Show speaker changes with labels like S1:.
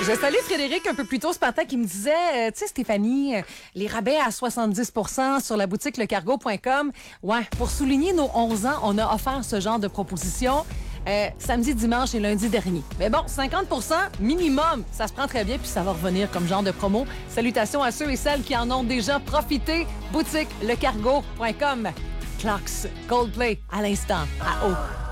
S1: Je salue Frédéric un peu plus tôt ce matin qui me disait, tu sais Stéphanie, les rabais à 70% sur la boutique lecargo.com. Ouais, pour souligner nos 11 ans, on a offert ce genre de proposition samedi, dimanche et lundi dernier. Mais bon, 50% minimum, ça se prend très bien puis ça va revenir comme genre de promo. Salutations à ceux et celles qui en ont déjà profité. Boutique lecargo.com. Clocks, Coldplay à l'instant, à haut.